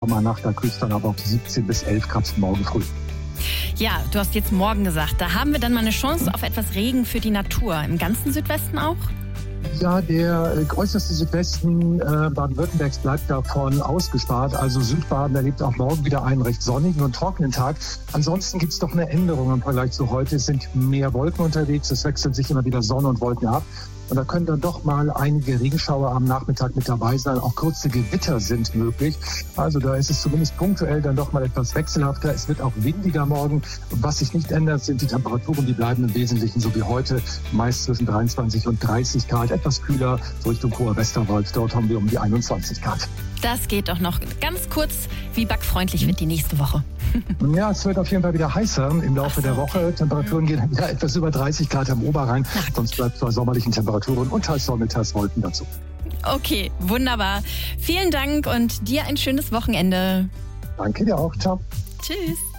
trockener Nacht, da kühlst dann aber auf 17 bis 11 Grad morgen früh. Ja, du hast jetzt morgen gesagt, da haben wir dann mal eine Chance auf etwas Regen für die Natur. Im ganzen Südwesten auch? Ja, der äußerste Südwesten Baden-Württembergs bleibt davon ausgespart. Also Südbaden erlebt auch morgen wieder einen recht sonnigen und trockenen Tag. Ansonsten gibt es doch eine Änderung im Vergleich zu heute. Es sind mehr Wolken unterwegs, es wechseln sich immer wieder Sonne und Wolken ab. Und da können dann doch mal einige Regenschauer am Nachmittag mit dabei sein. Auch kurze Gewitter sind möglich. Also da ist es zumindest punktuell dann doch mal etwas wechselhafter. Es wird auch windiger morgen. Was sich nicht ändert, sind die Temperaturen. Die bleiben im Wesentlichen so wie heute. Meist zwischen 23 und 30 Grad. Etwas kühler Richtung Hoher Westerwald. Dort haben wir um die 21 Grad. Das geht doch noch. Ganz kurz, wie backfreundlich wird die nächste Woche? Ja, es wird auf jeden Fall wieder heißer im Laufe der Woche. Temperaturen gehen wieder etwas über 30 Grad am Oberrhein. Sonst bleibt es bei sommerlichen Temperaturen und teils Sonne, teils Wolken dazu. Okay, wunderbar. Vielen Dank und dir ein schönes Wochenende. Danke dir auch. Ciao. Tschüss.